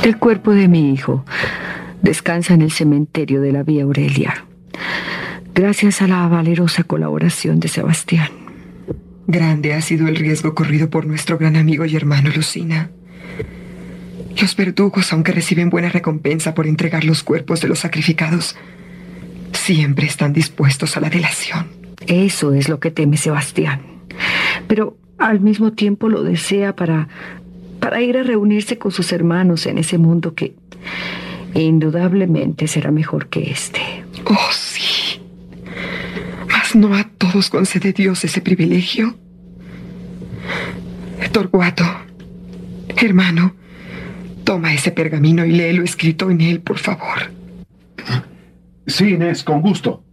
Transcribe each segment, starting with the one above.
El cuerpo de mi hijo descansa en el cementerio de la Vía Aurelia, gracias a la valerosa colaboración de Sebastián. Grande ha sido el riesgo corrido por nuestro gran amigo y hermano Lucina. Los verdugos, aunque reciben buena recompensa por entregar los cuerpos de los sacrificados, siempre están dispuestos a la delación. Eso es lo que teme Sebastián, pero al mismo tiempo lo desea para ir a reunirse con sus hermanos en ese mundo que indudablemente será mejor que este. Oh, sí. Mas no a todos concede Dios ese privilegio. Torcuato, hermano, toma ese pergamino y lee lo escrito en él, por favor. Sí, Inés, con gusto.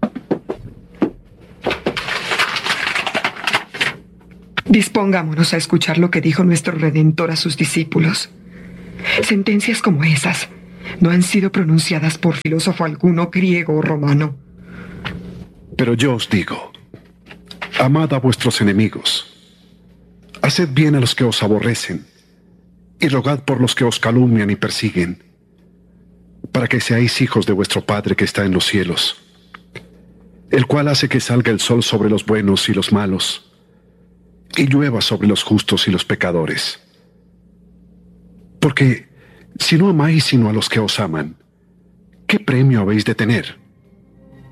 Dispongámonos a escuchar lo que dijo nuestro Redentor a sus discípulos. Sentencias como esas no han sido pronunciadas por filósofo alguno griego o romano. Pero yo os digo, amad a vuestros enemigos, haced bien a los que os aborrecen, y rogad por los que os calumnian y persiguen, para que seáis hijos de vuestro Padre que está en los cielos, el cual hace que salga el sol sobre los buenos y los malos, y llueva sobre los justos y los pecadores. Porque si no amáis sino a los que os aman, ¿qué premio habéis de tener?